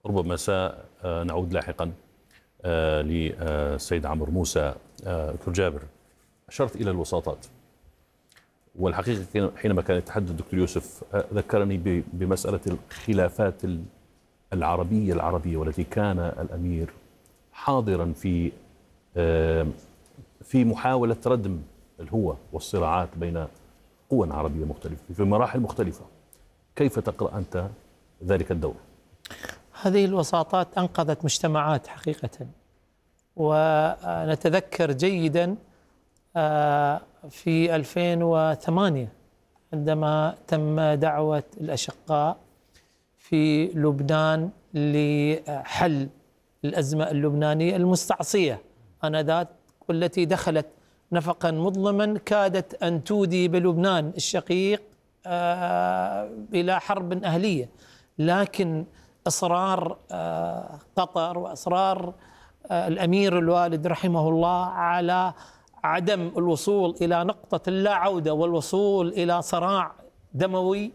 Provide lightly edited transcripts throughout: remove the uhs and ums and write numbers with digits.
ربما سنعود لاحقا للسيد عمرو موسى. دكتور جابر، أشرت إلى الوساطات، والحقيقة حينما كان يتحدث الدكتور يوسف ذكرني بمسألة الخلافات العربية والتي كان الأمير حاضرا في محاولة ردم الهوة والصراعات بين قوى عربية مختلفة في مراحل مختلفة. كيف تقرأ أنت ذلك الدور؟ هذه الوساطات أنقذت مجتمعات حقيقة، ونتذكر جيدا في 2008 عندما تم دعوة الأشقاء في لبنان لحل الأزمة اللبنانية المستعصية آنذاك، والتي دخلت نفقا مظلما كادت أن تودي بلبنان الشقيق إلى حرب أهلية. لكن إصرار قطر وإصرار الأمير الوالد رحمه الله على عدم الوصول إلى نقطة اللا عودة والوصول إلى صراع دموي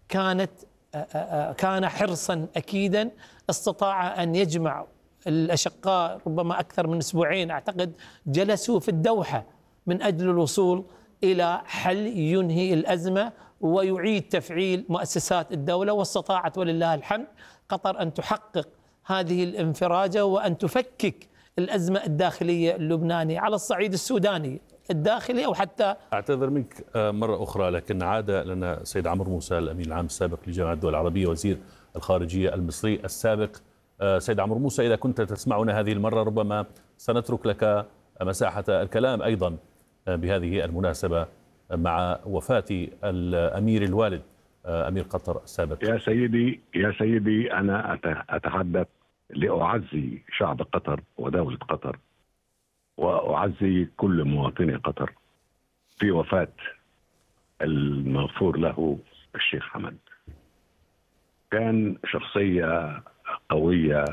كان حرصا أكيدا. استطاع أن يجمع الأشقاء ربما أكثر من أسبوعين، أعتقد جلسوا في الدوحة من أجل الوصول إلى حل ينهي الأزمة ويعيد تفعيل مؤسسات الدولة. واستطاعت ولله الحمد قطر أن تحقق هذه الانفراجة وأن تفكك الأزمة الداخلية اللبنانية على الصعيد السوداني الداخلي أو حتى. أعتذر منك مرة أخرى، لكن عاد لنا السيد عمرو موسى الأمين العام السابق لجامعة الدول العربية وزير الخارجية المصري السابق. سيد عمرو موسى، إذا كنت تسمعنا هذه المرة ربما سنترك لك مساحة الكلام أيضا بهذه المناسبة مع وفاة الأمير الوالد أمير قطر السابق. يا سيدي أنا أتحدث لأعزي شعب قطر ودولة قطر، وأعزي كل مواطني قطر في وفاة المغفور له الشيخ حمد. كان شخصية قوية،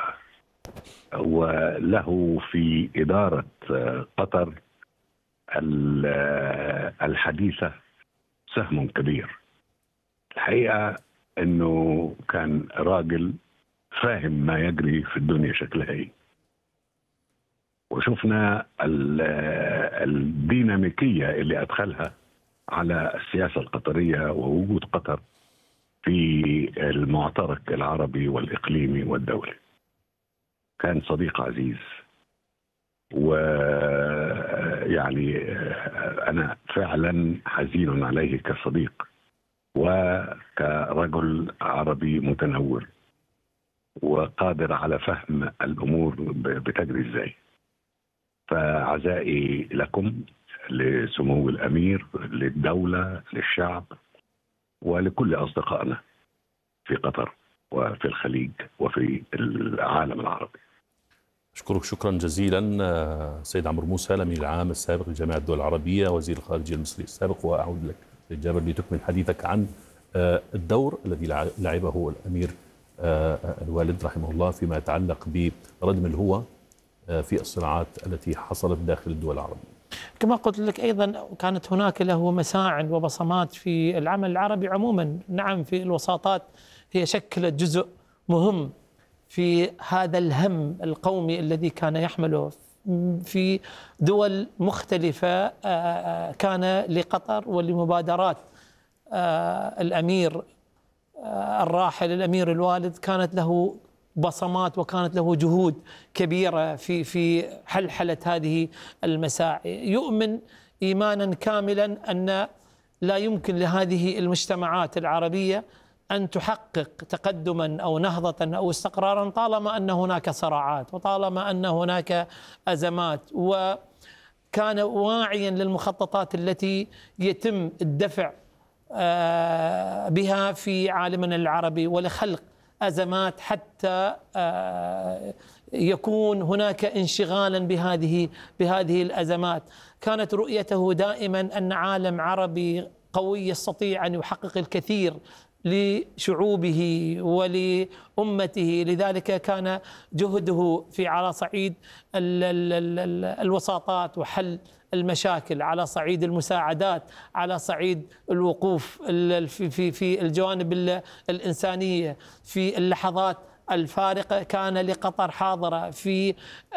وله في إدارة قطر الحديثة سهم كبير. الحقيقة أنه كان راجل فاهم ما يجري في الدنيا شكلها ايه، وشفنا الديناميكية اللي أدخلها على السياسة القطرية ووجود قطر في المعترك العربي والإقليمي والدولي. كان صديق عزيز، ويعني أنا فعلا حزين عليه كصديق وكرجل عربي متنور وقادر على فهم الأمور بتجري ازاي. فعزائي لكم، لسمو الأمير، للدولة، للشعب، ولكل أصدقائنا في قطر وفي الخليج وفي العالم العربي. أشكرك شكرا جزيلا سيد عمرو موسى الأمين العام السابق لجامعة الدول العربية وزير الخارجية المصري السابق. وأعود لك سيد جابر لتكمل حديثك عن الدور الذي لعبه الأمير الوالد رحمه الله فيما يتعلق بردم الهوة في الصراعات التي حصلت داخل الدول العربية. كما قلت لك أيضا كانت هناك له مساع وبصمات في العمل العربي عموما. نعم، في الوساطات هي شكلت جزء مهم في هذا الهم القومي الذي كان يحمله في دول مختلفة. كان لقطر ولمبادرات الأمير الراحل الأمير الوالد كانت له بصمات وكانت له جهود كبيرة في حلحلة هذه المساعي. يؤمن إيمانا كاملا أن لا يمكن لهذه المجتمعات العربية أن تحقق تقدما أو نهضة أو استقرارا طالما أن هناك صراعات وطالما أن هناك أزمات. وكان واعيا للمخططات التي يتم الدفع بها في عالمنا العربي ولخلق أزمات حتى يكون هناك انشغالا بهذه الأزمات. كانت رؤيته دائما أن عالم عربي قوي يستطيع أن يحقق الكثير لشعوبه ولأمته. لذلك كان جهده على صعيد الوساطات وحل المشاكل، على صعيد المساعدات، على صعيد الوقوف في الجوانب الإنسانية، في اللحظات الفارقة. كان لقطر حاضرة في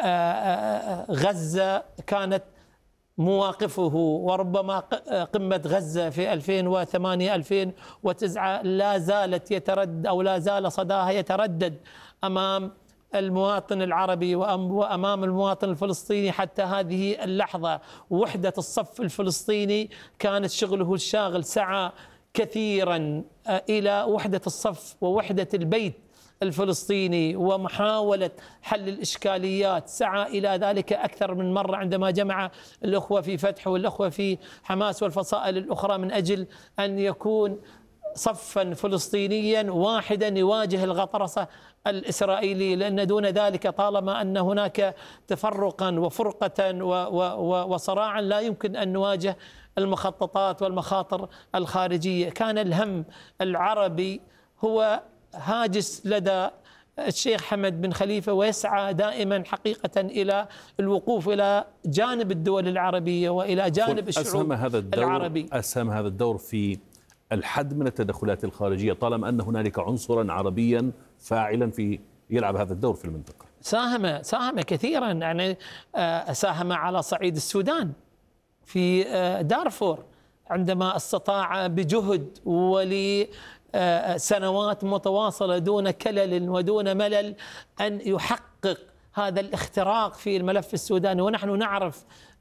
غزة، كانت مواقفه وربما قمة غزة في 2008-2009 لا زالت يتردد أو لا زال صداها يتردد أمام المواطن العربي وأمام المواطن الفلسطيني حتى هذه اللحظة. وحدة الصف الفلسطيني كانت شغله الشاغل، سعى كثيرا إلى وحدة الصف ووحدة البيت الفلسطيني ومحاولة حل الإشكاليات، سعى إلى ذلك أكثر من مرة عندما جمع الأخوة في فتح والأخوة في حماس والفصائل الأخرى من أجل أن يكون صفا فلسطينيا واحدا يواجه الغطرسة الإسرائيلي، لأن دون ذلك طالما أن هناك تفرقا وفرقة وصراعا لا يمكن أن نواجه المخططات والمخاطر الخارجية. كان الهم العربي هو هاجس لدى الشيخ حمد بن خليفة، ويسعى دائما حقيقة إلى الوقوف إلى جانب الدول العربية وإلى جانب الشعوب العربي. أسهم هذا الدور في الحد من التدخلات الخارجية طالما أن هنالك عنصرا عربيا فاعلا في يلعب هذا الدور في المنطقة. ساهم كثيرا، يعني ساهم على صعيد السودان في دارفور عندما استطاع بجهد ولسنوات متواصلة دون كلل ودون ملل أن يحقق هذا الاختراق في الملف السوداني. ونحن نعرف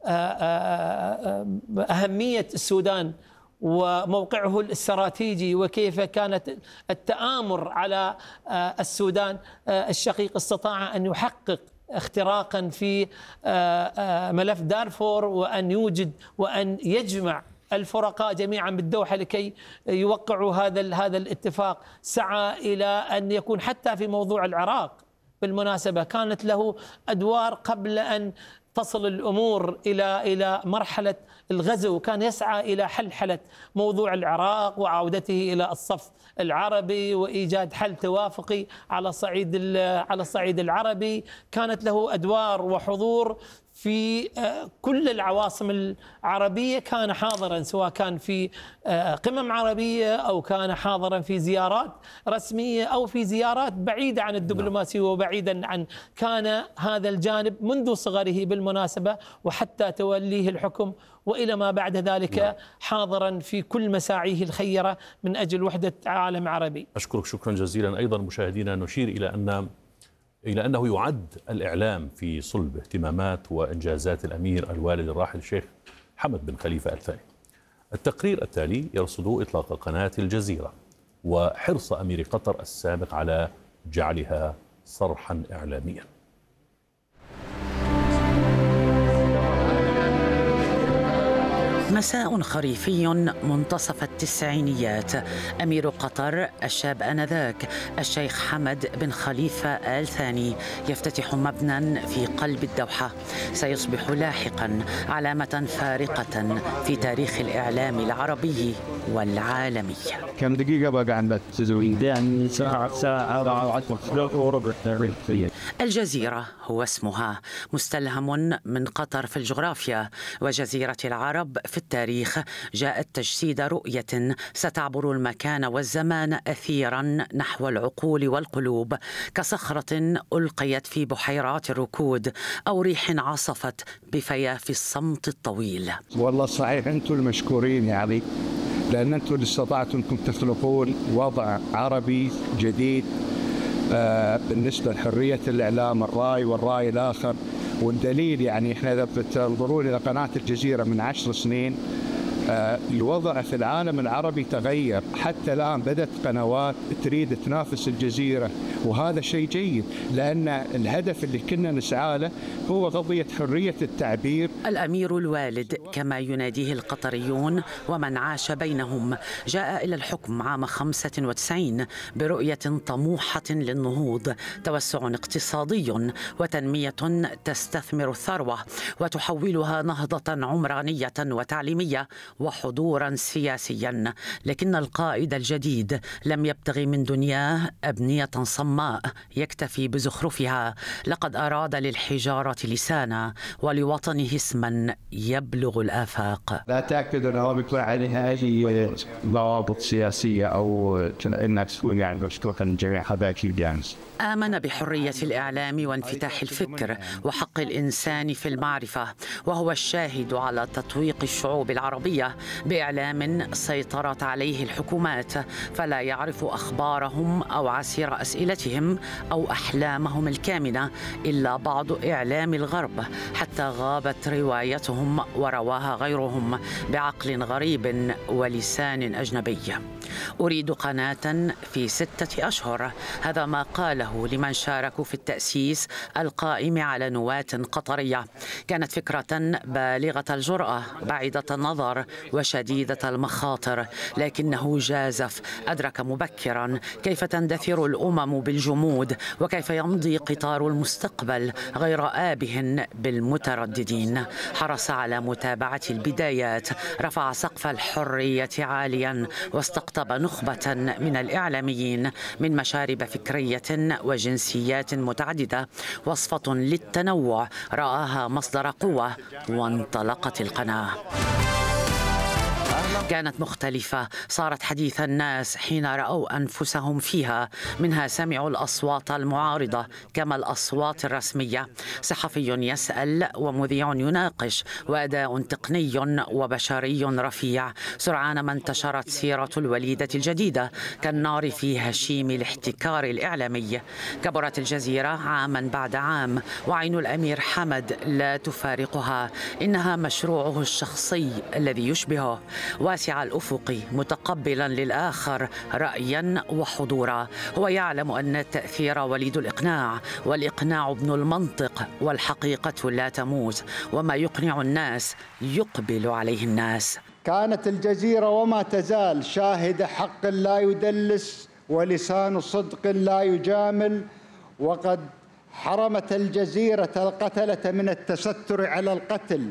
أهمية السودان وموقعه الاستراتيجي وكيف كانت التآمر على السودان الشقيق. استطاع أن يحقق اختراقا في ملف دارفور وأن يوجد وأن يجمع الفرقاء جميعا بالدوحة لكي يوقعوا هذا الاتفاق. سعى إلى أن يكون حتى في موضوع العراق بالمناسبة كانت له أدوار قبل أن تصل الأمور إلى مرحلة الغزو، كان يسعى إلى حلحلة موضوع العراق وعودته إلى الصف العربي وإيجاد حل توافقي على الصعيد العربي. كانت له أدوار وحضور في كل العواصم العربية، كان حاضرا سواء كان في قمم عربية أو كان حاضرا في زيارات رسمية أو في زيارات بعيدة عن الدبلوماسية وبعيدا عن، كان هذا الجانب منذ صغره بالمناسبة وحتى توليه الحكم وإلى ما بعد ذلك حاضرا في كل مساعيه الخيرة من أجل وحدة عالم عربي. أشكرك شكرا جزيلا. أيضا مشاهدينا نشير إلى أنه يعد الإعلام في صلب اهتمامات وإنجازات الأمير الوالد الراحل الشيخ حمد بن خليفة آل ثاني. التقرير التالي يرصد إطلاق قناة الجزيرة وحرص أمير قطر السابق على جعلها صرحا إعلاميا. مساء خريفي منتصف التسعينيات. أمير قطر الشاب آنذاك الشيخ حمد بن خليفة آل ثاني يفتتح مبنى في قلب الدوحة سيصبح لاحقا علامة فارقة في تاريخ الإعلام العربي والعالمي. كم دقيقة بقى عندك تزويد؟ يعني ساعة. الجزيرة هو اسمها، مستلهم من قطر في الجغرافيا وجزيرة العرب في التاريخ. جاءت تجسيد رؤية ستعبر المكان والزمان أثيرا نحو العقول والقلوب، كصخرة ألقيت في بحيرات الركود أو ريح عصفت بفياف الصمت الطويل. والله صحيح أنتم المشكورين يا علي، لأن أنتم اللي استطعتم أنكم تخلقون وضع عربي جديد بالنسبة لحرية الإعلام، الرأي والرأي الآخر. والدليل يعني إحنا إذا بتنظرون إلى قناة الجزيرة من 10 سنين الوضع في العالم العربي تغير، حتى الآن بدأت قنوات تريد تنافس الجزيرة، وهذا شيء جيد لأن الهدف اللي كنا نسعى له هو قضية حرية التعبير. الأمير الوالد كما يناديه القطريون ومن عاش بينهم جاء إلى الحكم عام 95 برؤية طموحة للنهوض، توسع اقتصادي وتنمية تستثمر الثروة وتحولها نهضة عمرانية وتعليمية وحضورا سياسيا، لكن القائد الجديد لم يبتغي من دنياه أبنية صماء يكتفي بزخرفها، لقد أراد للحجارة لسانا ولوطنه اسما يبلغ الآفاق. لا تأكد أنه بيكون عليها أي ضوابط سياسية أو أنك تكون يعني مفتوحا لجميع حبايب الجانس. آمن بحرية الإعلام وانفتاح الفكر وحق الإنسان في المعرفة، وهو الشاهد على تطويق الشعوب العربية بإعلام سيطرت عليه الحكومات، فلا يعرف أخبارهم أو عسير أسئلتهم أو أحلامهم الكامنة إلا بعض إعلام الغرب، حتى غابت روايتهم ورواها غيرهم بعقل غريب ولسان أجنبي. أريد قناة في 6 أشهر، هذا ما قاله لمن شاركوا في التأسيس القائم على نواة قطرية. كانت فكرة بالغة الجرأة بعيدة النظر وشديدة المخاطر، لكنه جازف. أدرك مبكرا كيف تندثر الأمم بالجمود وكيف يمضي قطار المستقبل غير آبه بالمترددين. حرص على متابعة البدايات، رفع سقف الحرية عاليا واستقطب نخبة من الإعلاميين من مشارب فكرية وجنسيات متعددة، وصفة للتنوع رآها مصدر قوة، وانطلقت القناة. كانت مختلفة، صارت حديث الناس حين رأوا أنفسهم فيها، منها سمعوا الأصوات المعارضة كما الأصوات الرسمية. صحفي يسأل ومذيع يناقش، وأداء تقني وبشري رفيع. سرعان ما انتشرت سيرة الوليدة الجديدة كالنار في هشيم الاحتكار الإعلامي. كبرت الجزيرة عاما بعد عام، وعين الأمير حمد لا تفارقها. إنها مشروعه الشخصي الذي يشبهه، واسع الأفق، متقبلا للآخر رأيا وحضورا. هو يعلم أن التأثير وليد الإقناع، والإقناع ابن المنطق، والحقيقة لا تموت، وما يقنع الناس يقبل عليه الناس. كانت الجزيرة وما تزال شاهد حق لا يدلس ولسان صدق لا يجامل، وقد حرمت الجزيرة القتلة من التستر على القتل،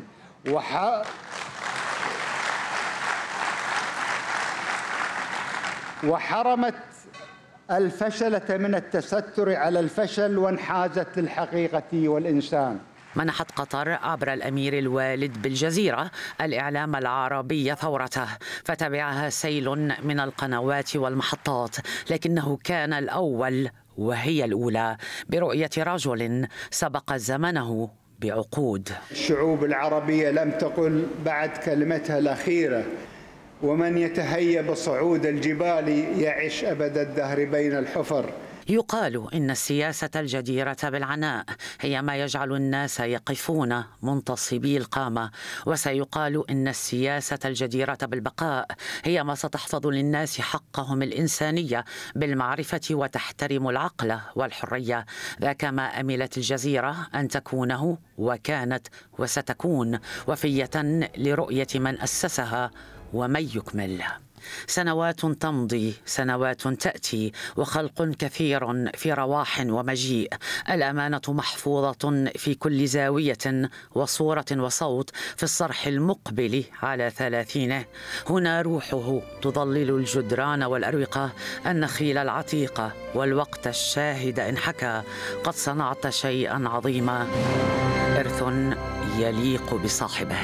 وحرمت الفشلة من التستر على الفشل، وانحازت للحقيقة والإنسان. منحت قطر عبر الأمير الوالد بالجزيرة الإعلام العربي ثورته، فتبعها سيل من القنوات والمحطات، لكنه كان الأول وهي الأولى برؤية رجل سبق زمنه بعقود. الشعوب العربية لم تقل بعد كلمتها الأخيرة: ومن يتهيب صعود الجبال يعش أبد الدهر بين الحفر. يقال إن السياسة الجديرة بالعناء هي ما يجعل الناس يقفون منتصبي القامة، وسيقال إن السياسة الجديرة بالبقاء هي ما ستحفظ للناس حقهم الإنسانية بالمعرفة وتحترم العقل والحرية. ذاك ما أملت الجزيرة أن تكونه، وكانت وستكون وفية لرؤية من أسسها ومن يكمل. سنوات تمضي، سنوات تأتي، وخلق كثير في رواح ومجيء. الأمانة محفوظة في كل زاوية وصورة وصوت في الصرح المقبل على 30. هنا روحه تظلل الجدران والأروقة، النخيل العتيقة والوقت الشاهد إن حكى: قد صنعت شيئا عظيما، إرث يليق بصاحبه.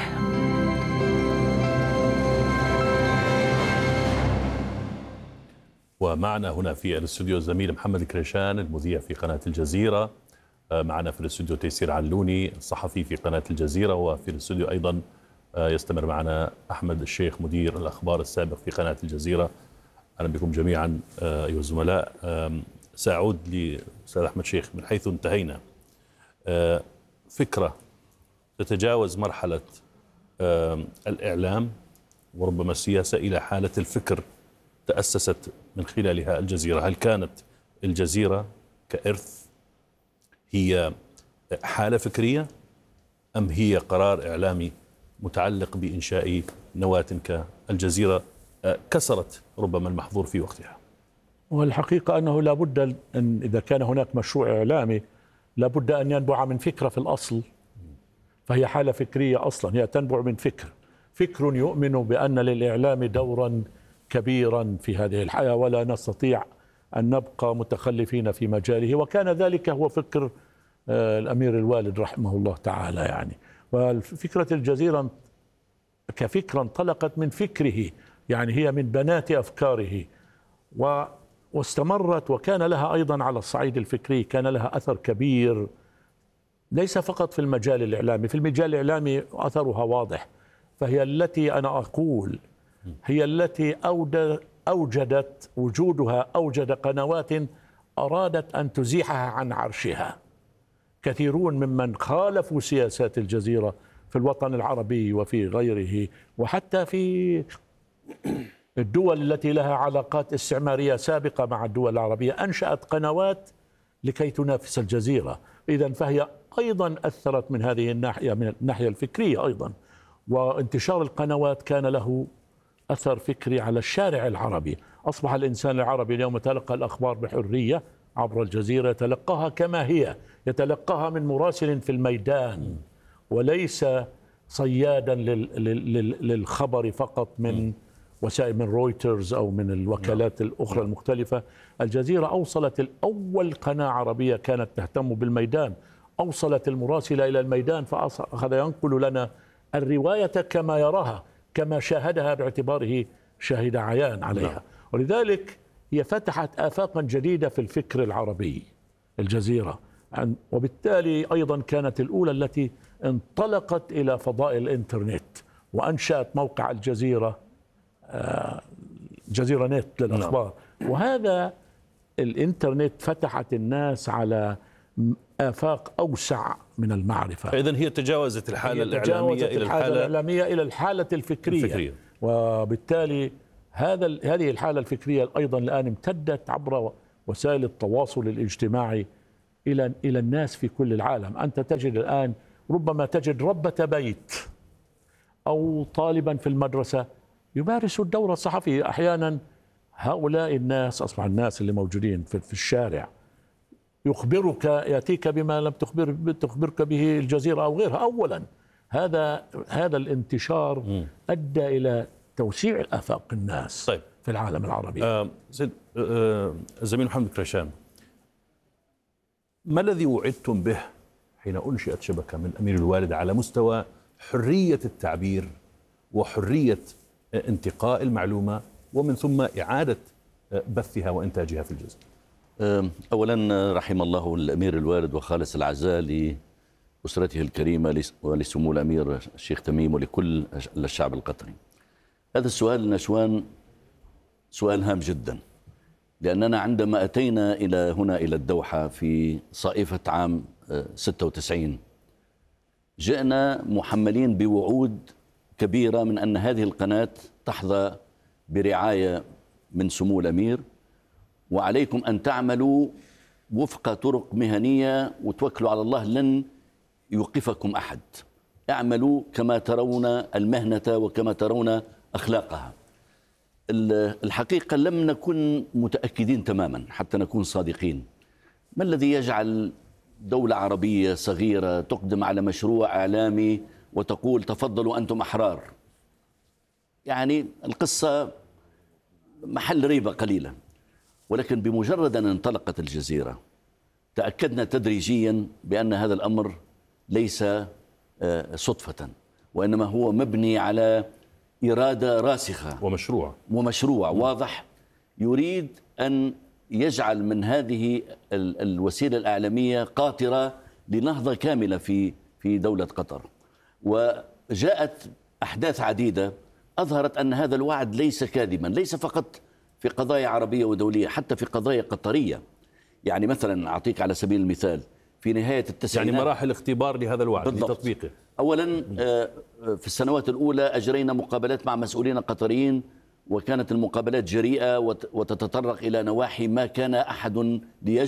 ومعنا هنا في الاستوديو الزميل محمد كريشان المذيع في قناة الجزيرة، معنا في الاستوديو تيسير علوني الصحفي في قناة الجزيرة، وفي الاستوديو أيضا يستمر معنا أحمد الشيخ مدير الأخبار السابق في قناة الجزيرة. أهلا بكم جميعا أيها الزملاء. سأعود لأستاذ أحمد الشيخ من حيث انتهينا. فكرة تتجاوز مرحلة الإعلام وربما السياسة إلى حالة الفكر تأسست من خلالها الجزيرة. هل كانت الجزيرة كإرث هي حالة فكرية أم هي قرار إعلامي متعلق بإنشاء نواة كالجزيرة كسرت ربما المحظور في وقتها؟ والحقيقة أنه لابد أن إذا كان هناك مشروع إعلامي لابد أن ينبع من فكرة في الأصل، فهي حالة فكرية أصلا، هي تنبع من فكر. فكر يؤمن بأن للإعلام دورا كبيرا في هذه الحياة ولا نستطيع أن نبقى متخلفين في مجاله، وكان ذلك هو فكر الأمير الوالد رحمه الله تعالى يعني. وفكرة الجزيرة كفكرة انطلقت من فكره، يعني هي من بنات أفكاره واستمرت، وكان لها أيضا على الصعيد الفكري كان لها أثر كبير ليس فقط في المجال الإعلامي. في المجال الإعلامي أثرها واضح، فهي التي أنا أقول هي التي أوجدت وجودها أوجد قنوات أرادت أن تزيحها عن عرشها. كثيرون ممن خالفوا سياسات الجزيرة في الوطن العربي وفي غيره، وحتى في الدول التي لها علاقات استعمارية سابقة مع الدول العربية أنشأت قنوات لكي تنافس الجزيرة. إذن فهي أيضا أثرت من هذه الناحية، من الناحية الفكرية أيضا. وانتشار القنوات كان له أثر فكري على الشارع العربي. أصبح الإنسان العربي اليوم يتلقى الأخبار بحرية عبر الجزيرة، يتلقاها كما هي، يتلقاها من مراسل في الميدان وليس صيادا للخبر فقط من وسائل من رويترز أو من الوكالات الأخرى المختلفة. الجزيرة أوصلت الأول قناة عربية كانت تهتم بالميدان، أوصلت المراسل إلى الميدان فأخذ ينقل لنا الرواية كما يراها، كما شاهدها باعتباره شاهد عيان عليها. ولذلك هي فتحت آفاقا جديدة في الفكر العربي الجزيرة، وبالتالي أيضا كانت الأولى التي انطلقت إلى فضاء الإنترنت وأنشأت موقع الجزيرة، جزيرة نت للأخبار. وهذا الإنترنت فتحت الناس على آفاق أوسع من المعرفة. إذن هي تجاوزت الحالة الإعلامية إلى الحالة الفكرية. وبالتالي هذه الحالة الفكرية أيضا الآن امتدت عبر وسائل التواصل الاجتماعي إلى الناس في كل العالم. أنت تجد الآن ربما تجد ربة بيت أو طالبا في المدرسة يمارس الدور الصحفي. أحيانا هؤلاء الناس أصبح الناس اللي موجودين في الشارع يخبرك، يأتيك بما لم تخبرك به الجزيرة أو غيرها. أولا هذا الانتشار أدى إلى توسيع آفاق الناس في العالم العربي. سيد الزميل محمد كرشان، ما الذي وعدتم به حين أنشئت شبكة من أمير الوالد على مستوى حرية التعبير وحرية انتقاء المعلومة ومن ثم إعادة بثها وإنتاجها في الجزيرة؟ أولا رحم الله الأمير الوالد وخالص العزاء لأسرته الكريمة ولسمو الأمير الشيخ تميم ولكل الشعب القطري. هذا السؤال نشوان سؤال هام جدا، لأننا عندما أتينا إلى الدوحة في صائفة عام 96 جئنا محملين بوعود كبيرة من أن هذه القناة تحظى برعاية من سمو الأمير، وعليكم أن تعملوا وفق طرق مهنية وتوكلوا على الله، لن يوقفكم أحد. اعملوا كما ترون المهنة وكما ترون أخلاقها. الحقيقة لم نكن متأكدين تماما حتى نكون صادقين. ما الذي يجعل دولة عربية صغيرة تقدم على مشروع إعلامي وتقول تفضلوا أنتم أحرار؟ يعني القصة محل ريبة قليلا. ولكن بمجرد أن انطلقت الجزيرة تأكدنا تدريجيا بأن هذا الأمر ليس صدفة، وإنما هو مبني على إرادة راسخة ومشروع واضح يريد أن يجعل من هذه الوسيلة الإعلامية قاطرة لنهضة كاملة في دولة قطر. وجاءت أحداث عديدة أظهرت أن هذا الوعد ليس كاذبا، ليس فقط في قضايا عربية ودولية، حتى في قضايا قطرية. يعني مثلا أعطيك على سبيل المثال في نهاية التسعينات، يعني مراحل اختبار لهذا الوعد لتطبيقه. أولا في السنوات الأولى أجرينا مقابلات مع مسؤولين قطريين، وكانت المقابلات جريئة وتتطرق إلى نواحي ما كان أحد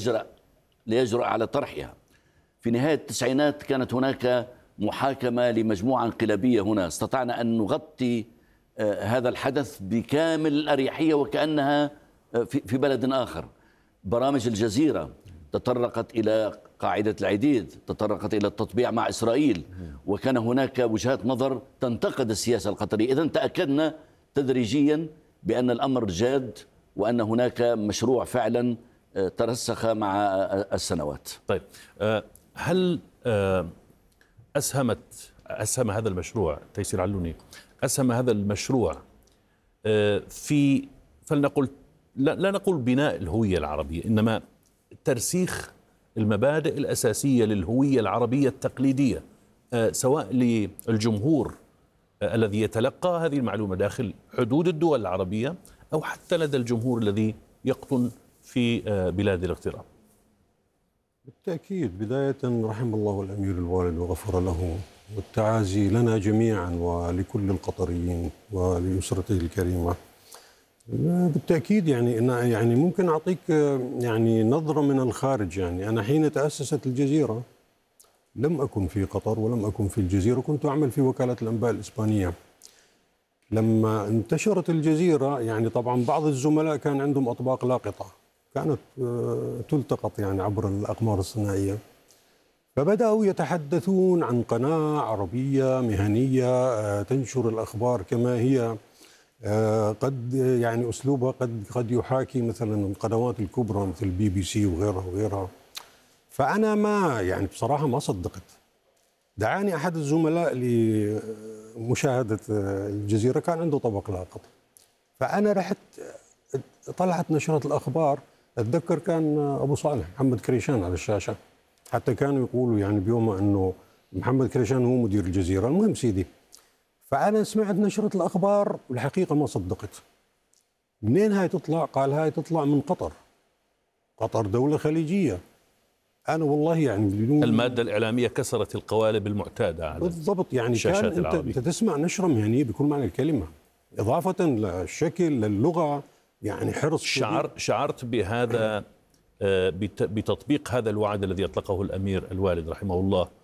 ليجرأ على طرحها. في نهاية التسعينات كانت هناك محاكمة لمجموعة انقلابية هنا، استطعنا أن نغطي هذا الحدث بكامل الأريحية وكأنها في بلد آخر. برامج الجزيرة تطرقت إلى قاعدة العديد تطرقت إلى التطبيع مع إسرائيل، وكان هناك وجهات نظر تنتقد السياسة القطرية. إذن تأكدنا تدريجيا بأن الأمر جاد وأن هناك مشروع فعلا ترسخ مع السنوات. طيب، هل أسهم هذا المشروع تيسير علوني، أسهم هذا المشروع في، فلنقل لا نقول بناء الهوية العربية، إنما ترسيخ المبادئ الأساسية للهوية العربية التقليدية، سواء للجمهور الذي يتلقى هذه المعلومة داخل حدود الدول العربية أو حتى لدى الجمهور الذي يقطن في بلاد الاغتراب؟ بالتأكيد بداية رحم الله الأمير الوالد وغفر له، والتعازي لنا جميعا ولكل القطريين ولأسرته الكريمة. بالتأكيد يعني ممكن أعطيك يعني نظرة من الخارج. يعني أنا حين تأسست الجزيرة لم أكن في قطر ولم أكن في الجزيرة، كنت أعمل في وكالة الأنباء الإسبانية. لما انتشرت الجزيرة يعني طبعا بعض الزملاء كان عندهم أطباق لاقطة كانت تلتقط يعني عبر الأقمار الصناعية، فبدأوا يتحدثون عن قناة عربية مهنية تنشر الأخبار كما هي، قد يعني أسلوبها قد يحاكي مثلا القنوات الكبرى مثل BBC وغيرها. فأنا ما يعني بصراحة ما صدقت. دعاني أحد الزملاء لمشاهدة الجزيرة، كان عنده طبق لاقط، فأنا رحت طلعت نشرة الأخبار، أتذكر كان أبو صالح محمد كريشان على الشاشة، حتى كانوا يقولوا يعني بيومها أنه محمد كريشان هو مدير الجزيرة. المهم سيدي، فأنا سمعت نشرة الأخبار والحقيقة ما صدقت. منين هاي تطلع؟ قال هاي تطلع من قطر. قطر دولة خليجية. أنا والله يعني المادة الإعلامية كسرت القوالب المعتادة على بالضبط. يعني الشاشات كان أنت تسمع نشرة مهنية بكل معنى الكلمة، إضافة للشكل للغة، يعني حرص. شعرت بهذا بتطبيق هذا الوعد الذي أطلقه الأمير الوالد رحمه الله